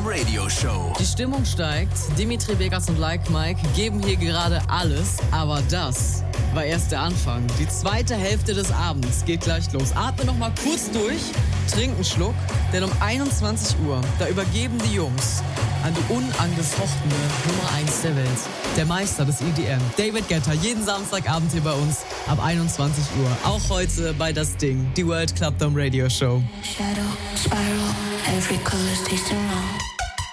Radio Show. Die Stimmung steigt, Dimitri Vegas und Like Mike geben hier gerade alles, aber das war erst der Anfang. Die zweite Hälfte des Abends geht gleich los. Atme noch mal kurz durch, trink einen Schluck, denn um 21 Uhr, da übergeben die Jungs an die unangefochtene Nummer 1 der Welt. Der Meister des EDM, David Guetta, jeden Samstagabend hier bei uns ab 21 Uhr. Auch heute bei Das Ding, die World Club Dome Radio Show. Shadow, spiral, every color's tasting wrong.